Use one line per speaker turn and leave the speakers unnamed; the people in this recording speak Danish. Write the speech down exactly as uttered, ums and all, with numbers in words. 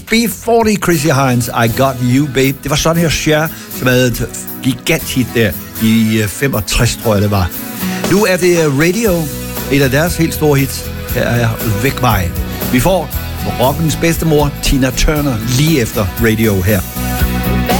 B fyrre, Chrissy Hines, I Got You, Babe. Det var sådan her Cher, som havde et giganthit der i femogtres, tror jeg det var. Nu er det Radio, et af deres helt store hits. Her er Væk mig. Vi får rockens bedstemor, Tina Turner, lige efter Radio her.